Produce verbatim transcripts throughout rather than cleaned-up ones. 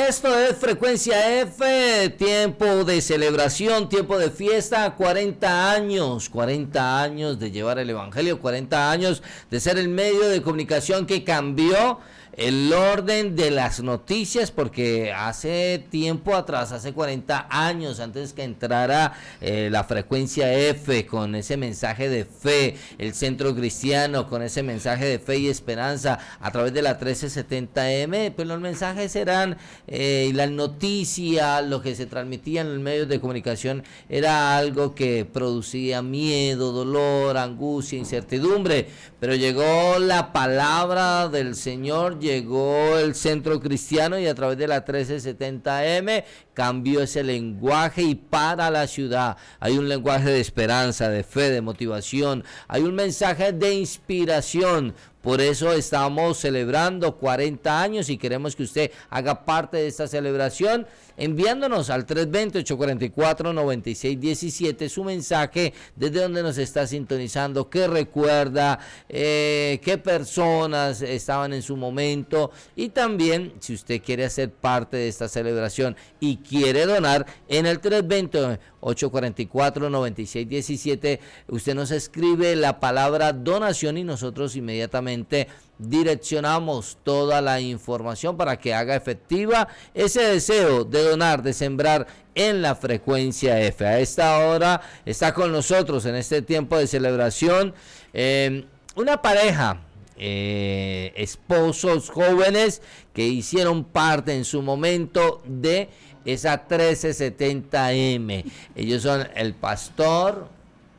Esto es Frecuencia F, tiempo de celebración, tiempo de fiesta, cuarenta años, cuarenta años de llevar el Evangelio, cuarenta años de ser el medio de comunicación que cambió el orden de las noticias, porque hace tiempo atrás, hace cuarenta años, antes que entrara eh, la Frecuencia F con ese mensaje de fe, el Centro Cristiano con ese mensaje de fe y esperanza a través de la trece setenta eme, pues los mensajes eran, eh, y las noticias, lo que se transmitía en los medios de comunicación era algo que producía miedo, dolor, angustia, incertidumbre, pero llegó la palabra del Señor, llegó el Centro Cristiano y a través de la trece setenta eme cambió ese lenguaje, y para la ciudad hay un lenguaje de esperanza, de fe, de motivación, hay un mensaje de inspiración. Por eso estamos celebrando cuarenta años y queremos que usted haga parte de esta celebración enviándonos al tres dos cero, ocho cuatro cuatro, nueve seis uno siete su mensaje, desde donde nos está sintonizando, qué recuerda, eh, qué personas estaban en su momento, y también si usted quiere hacer parte de esta celebración y quiere donar, en el tres dos cero, ocho cuatro cuatro, nueve seis uno siete usted nos escribe la palabra donación y nosotros inmediatamente direccionamos toda la información para que haga efectiva ese deseo de donar, de sembrar en la Frecuencia F. A esta hora está con nosotros en este tiempo de celebración eh, una pareja, eh, esposos jóvenes que hicieron parte en su momento de esa trece setenta eme. Ellos son el pastor.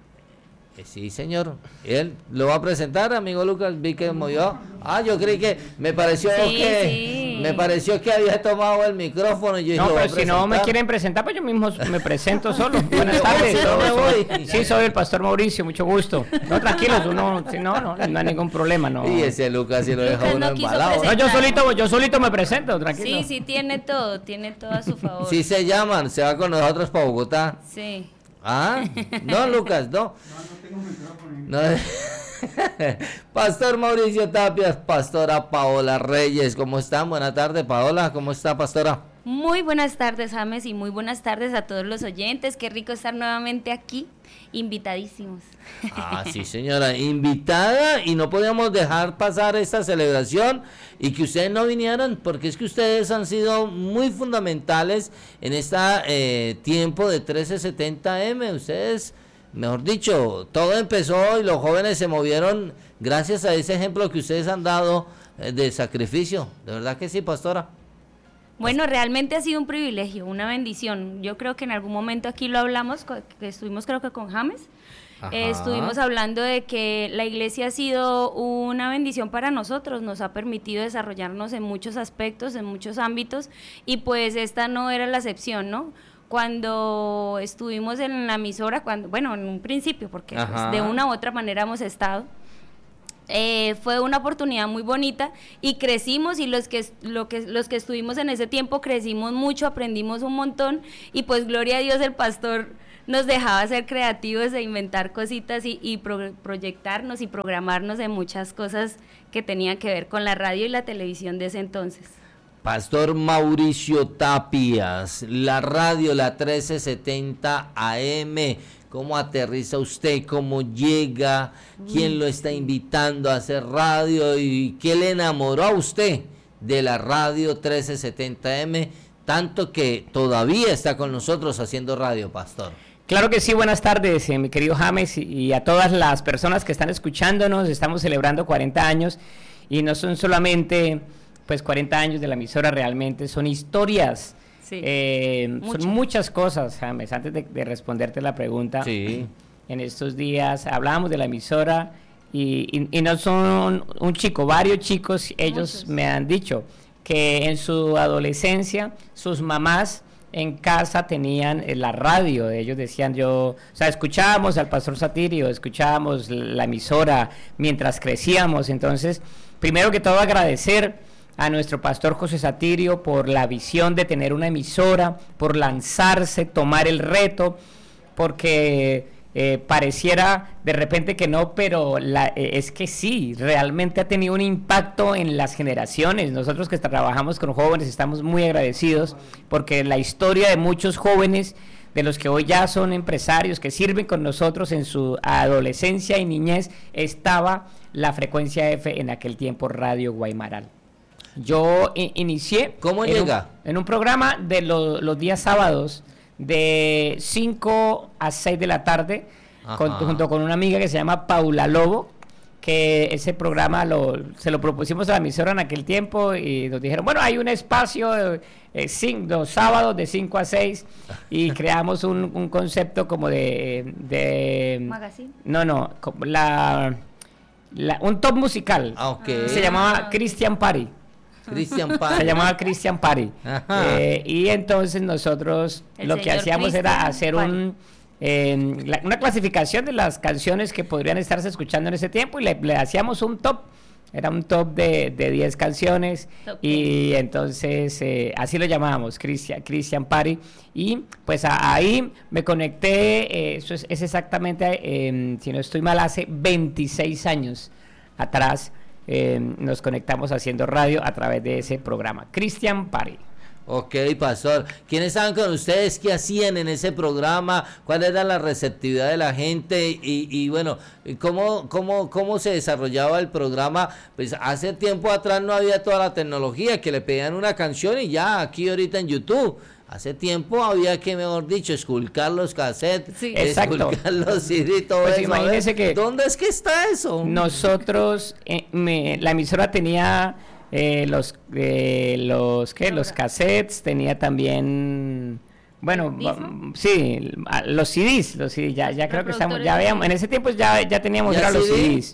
Sí, señor. Él lo va a presentar, amigo Lucas. Vi que movió. Ah, yo creí que me pareció sí, que sí. me pareció que había tomado el micrófono. Y yo no, pero si no me quieren presentar, pues yo mismo me presento solo. Buenas tardes. No me voy. Sí, soy el pastor Mauricio, mucho gusto. No, tranquilos, uno, si no, no, no hay ningún problema, no. Y ese Lucas si lo deja uno no embalado. No, yo solito, yo solito me presento, tranquilo. Sí, sí, tiene todo, tiene todo a su favor. Sí se llaman, se va con nosotros para Bogotá. Sí. Ah, no, Lucas, no. No, Pastor Mauricio Tapias, pastora Paola Reyes, ¿cómo están? Buenas tardes, Paola, ¿cómo está, pastora? Muy buenas tardes, James, y muy buenas tardes a todos los oyentes. Qué rico estar nuevamente aquí, invitadísimos. Ah, sí, señora, invitada, y no podíamos dejar pasar esta celebración y que ustedes no vinieran, porque es que ustedes han sido muy fundamentales en este eh, tiempo de trece setenta eme. Ustedes, mejor dicho, todo empezó y los jóvenes se movieron gracias a ese ejemplo que ustedes han dado eh, de sacrificio. De verdad que sí, pastora. Bueno, realmente ha sido un privilegio, una bendición. Yo creo que en algún momento aquí lo hablamos, que estuvimos creo que con James, eh, estuvimos hablando de que la iglesia ha sido una bendición para nosotros, nos ha permitido desarrollarnos en muchos aspectos, en muchos ámbitos, y pues esta no era la excepción, ¿no? Cuando estuvimos en la emisora, cuando, bueno, en un principio, porque pues, de una u otra manera hemos estado, Eh, fue una oportunidad muy bonita y crecimos, y los que, lo que los que estuvimos en ese tiempo crecimos mucho, aprendimos un montón, y pues gloria a Dios el pastor nos dejaba ser creativos e inventar cositas y, y pro, proyectarnos y programarnos en muchas cosas que tenían que ver con la radio y la televisión de ese entonces. Pastor Mauricio Tapias, la radio, la trece setenta eme, ¿cómo aterriza usted? ¿Cómo llega? ¿Quién lo está invitando a hacer radio? ¿Y qué le enamoró a usted de la radio trece setenta eme? Tanto que todavía está con nosotros haciendo radio, pastor. Claro que sí, buenas tardes, eh, mi querido James, y a todas las personas que están escuchándonos. Estamos celebrando cuarenta años, y no son solamente pues cuarenta años de la emisora, realmente son historias. Sí, eh, mucho. Son muchas cosas, James. Antes de, de responderte la pregunta, sí. En estos días hablábamos de la emisora y, y, y no son un chico, varios chicos, ellos Muchos. me han dicho que en su adolescencia sus mamás en casa tenían la radio. Ellos decían, yo, o sea, escuchábamos al pastor Satirio, escuchábamos la emisora mientras crecíamos. Entonces, primero que todo agradecer a nuestro pastor José Satirio por la visión de tener una emisora, por lanzarse, tomar el reto, porque Eh, pareciera de repente que no, pero la, eh, es que sí, realmente ha tenido un impacto en las generaciones. Nosotros que trabajamos con jóvenes estamos muy agradecidos porque la historia de muchos jóvenes, de los que hoy ya son empresarios, que sirven con nosotros en su adolescencia y niñez, estaba la frecuencia F en aquel tiempo, Radio Guaymaral. Yo in- inicié ¿Cómo en llega? Un, en un programa de lo, los días sábados, de cinco a seis de la tarde, con, junto con una amiga que se llama Paula Lobo, que ese programa lo, se lo propusimos a la emisora en aquel tiempo y nos dijeron, bueno, hay un espacio eh, cinco, los sábados de cinco a seis y creamos un, un concepto como de... de ¿Magazine? No, no, como la, la, un top musical. Ah, ok. Se llamaba Christian Party. Christian Party. Se llamaba Christian Party. Eh, y entonces nosotros El lo que señor hacíamos Christian era hacer Party. un eh, la- una clasificación de las canciones que podrían estarse escuchando en ese tiempo y le, le hacíamos un top. Era un top de, de diez canciones Top y entonces eh, así lo llamábamos, Christian, Christian Party. Y pues a- ahí me conecté, eh, eso es, es exactamente, eh, si no estoy mal, hace veintiséis años atrás. Eh, nos conectamos haciendo radio a través de ese programa, Christian Party. Ok, pastor. ¿Quiénes estaban con ustedes? ¿Qué hacían en ese programa? ¿Cuál era la receptividad de la gente? Y, y bueno, ¿cómo, cómo, ¿cómo se desarrollaba el programa? Pues hace tiempo atrás no había toda la tecnología, que le pedían una canción y ya, aquí ahorita en YouTube. Hace tiempo había que, mejor dicho, esculcar los cassettes, Sí. Exacto. esculcar los C D y todo Pues eso. imagínese A ver, que ¿dónde es que está eso? Nosotros, eh, me- la emisora tenía eh, los, eh, los, ¿qué? Los cassettes, tenía también, bueno, ¿Disco? va- sí, a- los C Ds, los C Ds, ya, ya creo que estamos, Reproductores ya de veíamos, C D. en ese tiempo ya, ya teníamos ¿Ya era los C D? C Ds.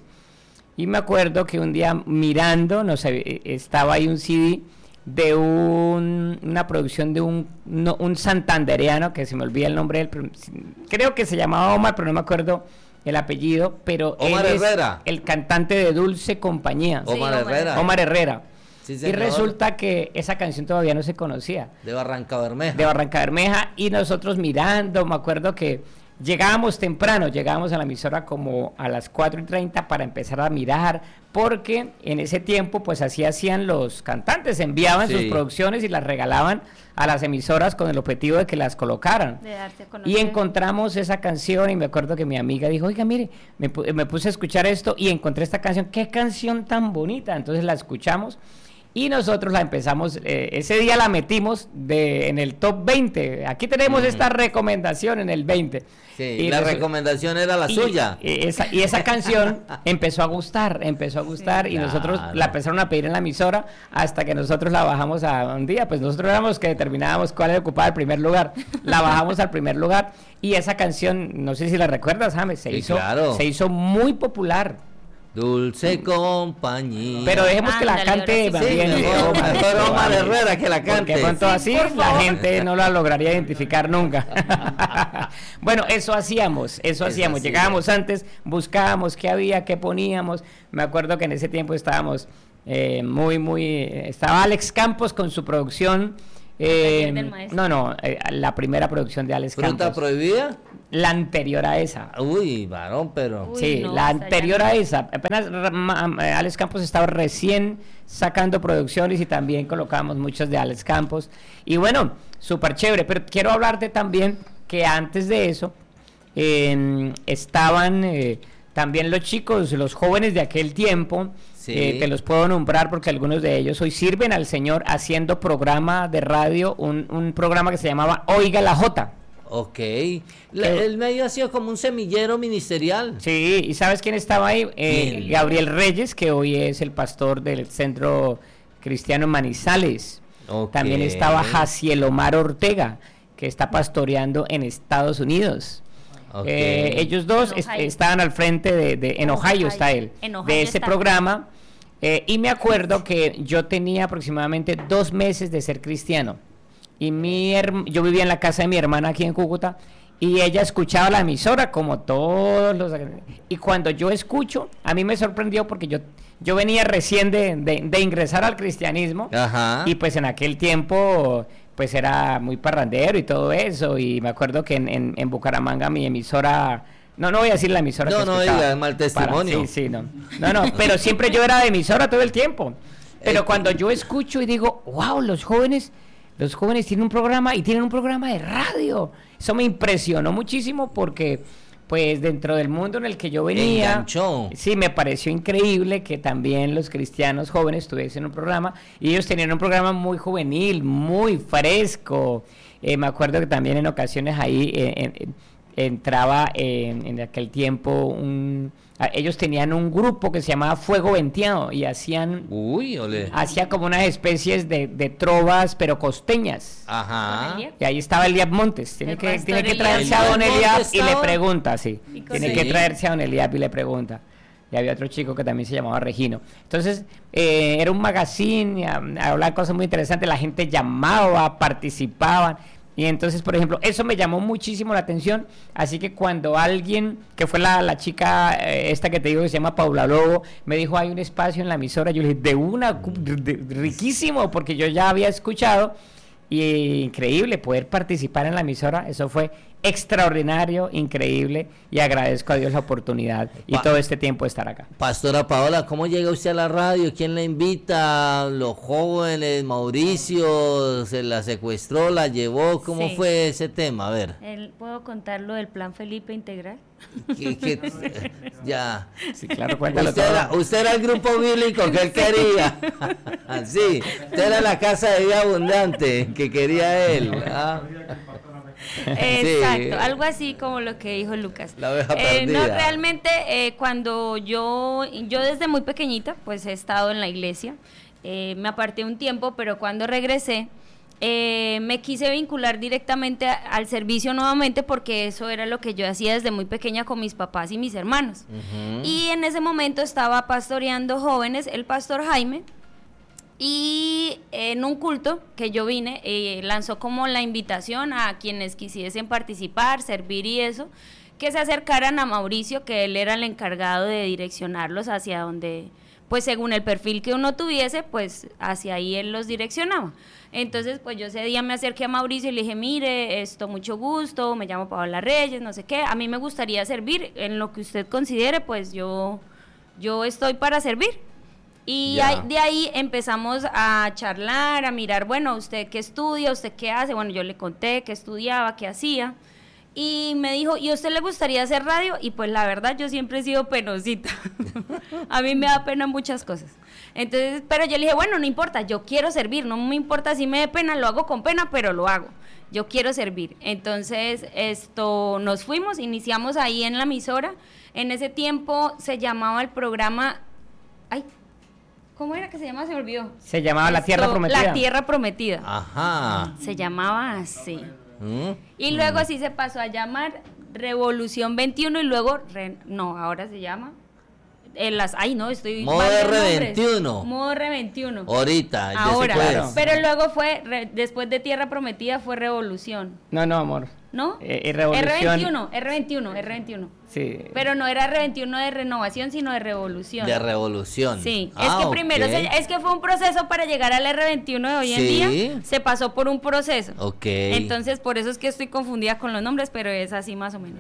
Y me acuerdo que un día mirando, no sé, eh, estaba ahí un C D de un, una producción de un, no, un santandereano, que se me olvida el nombre, del, pero creo que se llamaba Omar, pero no me acuerdo el apellido, pero Omar él es Herrera. el cantante de Dulce Compañía, Sí, Omar Omar Herrera. Omar Herrera. Sí, Y señor. resulta que esa canción todavía no se conocía, De Barranca Bermeja. de Barranca Bermeja, y nosotros mirando, me acuerdo que llegábamos temprano, llegábamos a la emisora como a las cuatro y treinta para empezar a mirar, porque en ese tiempo pues así hacían los cantantes, enviaban Sí. sus producciones y las regalaban a las emisoras con el objetivo de que las colocaran. De darse a conocer. Y encontramos esa canción y me acuerdo que mi amiga dijo, oiga, mire, me, pu- me puse a escuchar esto y encontré esta canción, qué canción tan bonita. Entonces la escuchamos y nosotros la empezamos, eh, ese día la metimos de, en el top veinte. Aquí tenemos Ujú. esta recomendación en el veinte. Sí, Y la resu- recomendación era la y- suya. Y esa, y esa canción empezó a gustar, empezó a gustar y nosotros Claro. la empezaron a pedir en la emisora hasta que nosotros la bajamos a un día, pues nosotros éramos los que determinábamos cuál era ocupaba el primer lugar, la bajamos al primer lugar y esa canción, no sé si la recuerdas, James, se, Sí, hizo, claro. se hizo muy popular, Dulce compañía. pero dejemos que la Ándale, cante ahora sí. Sí, bien, mejor, Omar, mejor Omar Omar. Herrera que la Porque cante. pronto así por la favor. gente no la lograría identificar nunca. Bueno, eso hacíamos, eso Eso hacíamos. hacía. Llegábamos antes, buscábamos qué había, qué poníamos. Me acuerdo que en ese tiempo estábamos eh, muy, muy... eh, Estaba Alex Campos con su producción. eh, Taller del Maestro. no, no, eh, la primera producción de Alex ¿Fruta Campos. prohibida? La anterior a esa. Uy, varón, pero... Uy, Sí, no, la esa ya anterior no. a esa. Apenas ra- ma- eh, Alex Campos estaba recién sacando producciones y también colocamos muchas de Alex Campos. Y bueno, súper chévere. Pero quiero hablarte también que antes de eso eh, estaban eh, también los chicos, los jóvenes de aquel tiempo. Sí. Eh, te los puedo nombrar porque algunos de ellos hoy sirven al Señor haciendo programa de radio, un, un programa que se llamaba Oiga la Jota. Ok. La- ¿Qué? el medio ha sido como un semillero ministerial. Sí, ¿y sabes quién estaba ahí? Eh, ¿Quién? Gabriel Reyes, que hoy es el pastor del Centro Cristiano Manizales. Ok. También estaba Jaciel Omar Ortega, que está pastoreando en Estados Unidos. Ok. Eh, ellos dos En est- Ohio. estaban al frente de, de- en Ohio, Ohio. está él, En Ohio de ese está. programa. Eh, y me acuerdo que yo tenía aproximadamente dos meses de ser cristiano. Y mi herm- yo vivía en la casa de mi hermana aquí en Cúcuta y ella escuchaba la emisora como todos los... Y cuando yo escucho, a mí me sorprendió porque yo, yo venía recién de, de- de ingresar al cristianismo Ajá. y pues en aquel tiempo pues era muy parrandero y todo eso y me acuerdo que en, en, en Bucaramanga mi emisora No, no voy a decir la emisora. No, que no escuchaba. diga mal testimonio. Para, sí, sí, no. No, no, pero siempre yo era de emisora todo el tiempo. Pero Eh, cuando yo escucho y digo, wow, los jóvenes, los jóvenes tienen un programa y tienen un programa de radio. Eso me impresionó muchísimo porque, pues, dentro del mundo en el que yo venía, enganchó. sí, me pareció increíble que también los cristianos jóvenes tuviesen un programa y ellos tenían un programa muy juvenil, muy fresco. Eh, me acuerdo que también en ocasiones ahí eh, en, en, entraba eh, en aquel tiempo un... Ellos tenían un grupo que se llamaba Fuego Venteado y hacían Uy, ole. hacía como unas especies de, de trovas pero costeñas. Ajá. Y ahí estaba Eliab Montes. Tiene El que, pastor tiene que Eliab. traerse a don Eliab Eliab Montes y le estaba. pregunta, sí. Y con Tiene Sí. que traerse a don Eliab y le pregunta. Y había otro chico que también se llamaba Regino. Entonces, eh, era un magazine, y, um, hablaba cosas muy interesantes, la gente llamaba, participaban. Y entonces, por ejemplo, eso me llamó muchísimo la atención, así que cuando alguien, que fue la, la chica eh, esta que te digo que se llama Paula Lobo, me dijo hay un espacio en la emisora, yo le dije, de una, de, de, riquísimo, porque yo ya había escuchado, y eh, increíble poder participar en la emisora, eso fue extraordinario, increíble, y agradezco a Dios la oportunidad y Pa- todo este tiempo de estar acá. Pastora Paola, ¿cómo llega usted a la radio? ¿Quién la invita? ¿Los jóvenes? ¿Mauricio se la secuestró, la llevó? ¿Cómo Sí. fue ese tema? A ver. El- ¿Puedo contar lo del plan Felipe Integral? ¿qué- qué- ya. Sí, claro, cuéntalo Usted todo. era, usted era el grupo bíblico que él quería. Sí, usted era la casa de vida abundante que quería él. Ah. Exacto, algo así como lo que dijo Lucas. La oveja Eh, no, perdida. realmente eh, cuando yo, yo desde muy pequeñita, pues he estado en la iglesia, eh, me aparté un tiempo, pero cuando regresé, eh, me quise vincular directamente a- al servicio nuevamente porque eso era lo que yo hacía desde muy pequeña con mis papás y mis hermanos. Ujú. Y en ese momento estaba pastoreando jóvenes, el pastor Jaime, y en un culto que yo vine, eh, lanzó como la invitación a quienes quisiesen participar, servir y eso, que se acercaran a Mauricio, que él era el encargado de direccionarlos hacia donde, pues según el perfil que uno tuviese, pues hacia ahí él los direccionaba. Entonces, pues yo ese día me acerqué a Mauricio y le dije, mire, esto, mucho gusto, me llamo Paola Reyes, no sé qué, a mí me gustaría servir en lo que usted considere, pues yo, yo estoy para servir. Y Ya. ahí- de ahí empezamos a charlar, a mirar, bueno, ¿usted qué estudia? ¿Usted qué hace? Bueno, yo le conté qué estudiaba, qué hacía. Y me dijo, ¿y a usted le gustaría hacer radio? Y pues la verdad, yo siempre he sido penosita. A mí me da pena muchas cosas. Entonces, pero yo le dije, bueno, no importa, yo quiero servir, no me importa si me dé pena, lo hago con pena, pero lo hago. Yo quiero servir. Entonces, esto, nos fuimos, iniciamos ahí en la emisora. En ese tiempo se llamaba el programa... Ay, ¿cómo era que se llamaba? Se me olvidó. Se llamaba La Tierra Esto, Prometida. La Tierra Prometida. Ajá. Se llamaba así. ¿Mm? Y luego así se pasó a llamar Revolución veintiuno y luego, re- no, ahora se llama... En las, ay, no, estoy... Modo mal de R nombres. veintiuno. Modo R veintiuno. Ahorita, ya Ahora, se puede. Claro. pero luego fue, re- después de Tierra Prometida fue Revolución, No, no, amor. ¿no? Eh, eh, Revolución. R veintiuno, R veintiuno, R veintiuno. Sí. Pero no era R veintiuno de renovación, sino de revolución. De revolución. Sí, Ah, es que primero, ok. se- es que fue un proceso para llegar al R veintiuno de hoy en Sí. día, se pasó por un proceso. Ok. Entonces, por eso es que estoy confundida con los nombres, pero es así más o menos.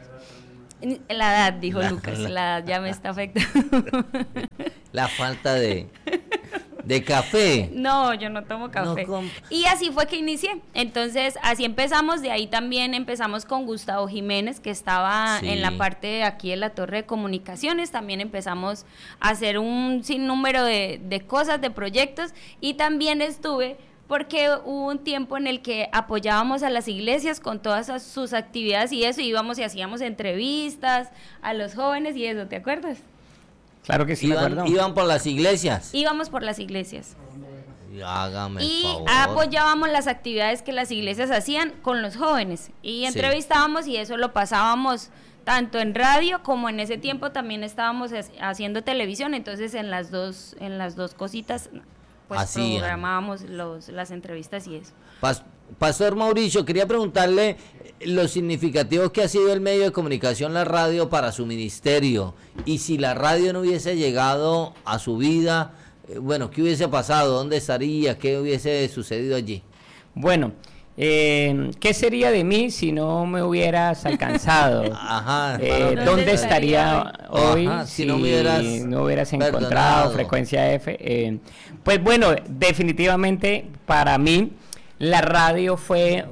La edad, dijo La- Lucas, la- la edad ya me está afectando. La falta de, de café. No, yo no tomo café. No com- Y así fue que inicié. Entonces, así empezamos. De ahí también empezamos con Gustavo Jiménez, que estaba Sí. en la parte de aquí de la Torre de Comunicaciones. También empezamos a hacer un sinnúmero de, de cosas, de proyectos. Y también estuve porque hubo un tiempo en el que apoyábamos a las iglesias con todas esas- sus actividades y eso, íbamos y hacíamos entrevistas a los jóvenes y eso, ¿te acuerdas? Claro que sí, me Iban, acuerdo. iban por las iglesias. Íbamos por las iglesias. Y hágame el Y favor. apoyábamos las actividades que las iglesias hacían con los jóvenes y Sí. entrevistábamos y eso lo pasábamos tanto en radio como en ese tiempo también estábamos ha- haciendo televisión, entonces en las dos en las dos cositas pues Hacían. programábamos los, las entrevistas y eso. Pas- Pastor Mauricio, quería preguntarle lo significativo que ha sido el medio de comunicación, la radio, para su ministerio. Y si la radio no hubiese llegado a su vida, eh, bueno, ¿qué hubiese pasado? ¿Dónde estaría? ¿Qué hubiese sucedido allí? Bueno, Eh, ¿Qué sería de mí si no me hubieras alcanzado? Ajá. Eh, ¿Dónde estaría hoy Ajá, si, si no me hubieras no hubieras encontrado perdonado? Frecuencia F? Eh, pues bueno, definitivamente para mí la radio fue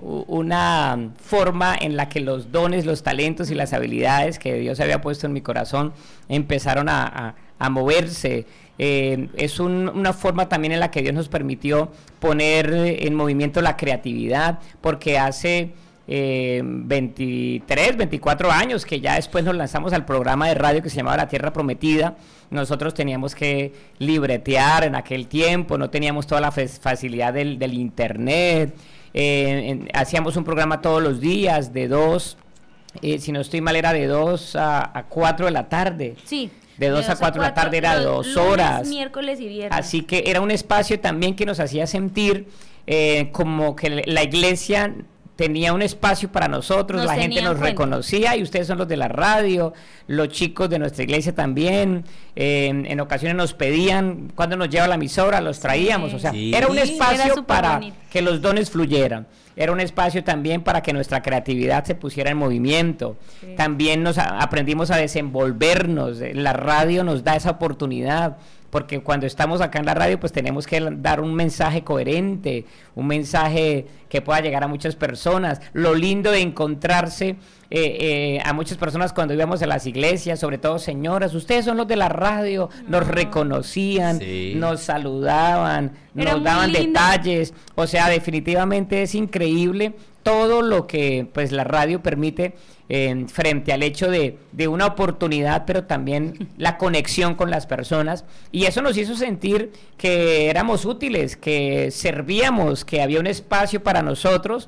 una forma en la que los dones, los talentos y las habilidades que Dios había puesto en mi corazón empezaron a, a, a moverse. Eh, es un, una forma también en la que Dios nos permitió poner en movimiento la creatividad, porque hace eh, veintitrés, veinticuatro años que ya después nos lanzamos al programa de radio que se llamaba La Tierra Prometida. Nosotros teníamos que libretear en aquel tiempo, no teníamos toda la facilidad del, del internet, eh, en, hacíamos un programa todos los días de dos, eh, si no estoy mal era de dos a, a cuatro de la tarde. Sí. De dos a cuatro de la tarde era dos horas. Miércoles y viernes. Así que era un espacio también que nos hacía sentir eh, como que la iglesia tenía un espacio para nosotros, nos la gente nos reconocía, y ustedes son los de la radio, los chicos de nuestra iglesia también, eh, en, en ocasiones nos pedían cuando nos lleva la emisora, los traíamos, sí. O sea, sí. Era un espacio era para bonito. Que los dones fluyeran. Era un espacio también para que nuestra creatividad se pusiera en movimiento. Sí. También nos a, aprendimos a desenvolvernos. La radio nos da esa oportunidad, porque cuando estamos acá en la radio pues tenemos que dar un mensaje coherente, un mensaje que pueda llegar a muchas personas. Lo lindo de encontrarse eh, eh, a muchas personas cuando íbamos a las iglesias, sobre todo señoras, ustedes son los de la radio, no. Nos reconocían, sí. Nos saludaban, era nos daban lindo. Detalles, o sea, definitivamente es increíble todo lo que pues la radio permite eh, frente al hecho de, de una oportunidad, pero también la conexión con las personas, y eso nos hizo sentir que éramos útiles, que servíamos, que había un espacio para nosotros,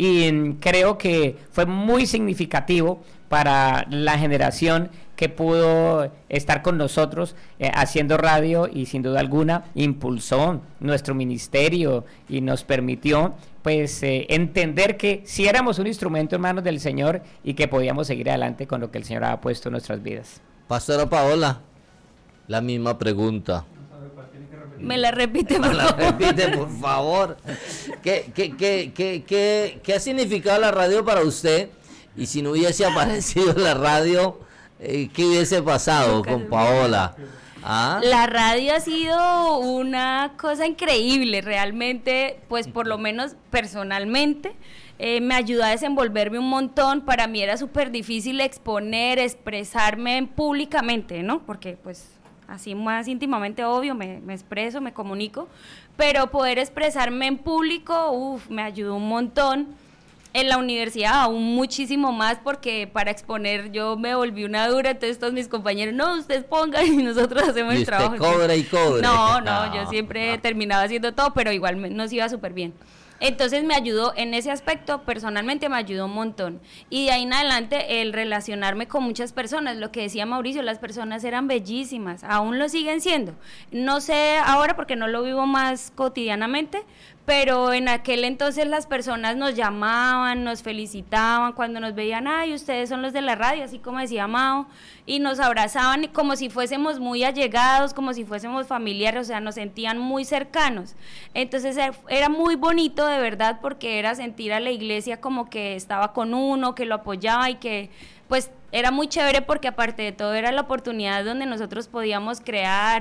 y creo que fue muy significativo para la generación que pudo estar con nosotros eh, haciendo radio, y sin duda alguna impulsó nuestro ministerio y nos permitió pues eh, entender que si éramos un instrumento en manos del Señor y que podíamos seguir adelante con lo que el Señor ha puesto en nuestras vidas. Pastora Paola, la misma pregunta. Me la repite, por Me la favor. repite, por favor. ¿Qué, qué, qué, qué, qué, qué ha significado la radio para usted? Y si no hubiese aparecido la radio, eh, ¿qué hubiese pasado con Paola? ¿Ah? La radio ha sido una cosa increíble, realmente, pues por lo menos personalmente. Eh, me ayudó a desenvolverme un montón. Para mí era súper difícil exponer, expresarme públicamente, ¿no? Porque pues así más íntimamente, obvio, me, me expreso, me comunico, pero poder expresarme en público, uff, me ayudó un montón. En la universidad aún muchísimo más, porque para exponer yo me volví una dura, entonces todos mis compañeros, no, ustedes pongan y nosotros hacemos y el trabajo. Y cobra y cobra. No, no, no, yo siempre no. terminaba haciendo todo, pero igual nos iba súper bien. Entonces me ayudó en ese aspecto, personalmente me ayudó un montón. Y de ahí en adelante el relacionarme con muchas personas, lo que decía Mauricio, las personas eran bellísimas, aún lo siguen siendo. No sé ahora porque no lo vivo más cotidianamente, pero en aquel entonces las personas nos llamaban, nos felicitaban, cuando nos veían, ay, ustedes son los de la radio, así como decía Mao, y nos abrazaban como si fuésemos muy allegados, como si fuésemos familiares, o sea, nos sentían muy cercanos. Entonces era muy bonito de verdad, porque era sentir a la iglesia como que estaba con uno, que lo apoyaba, y que pues era muy chévere, porque aparte de todo era la oportunidad donde nosotros podíamos crear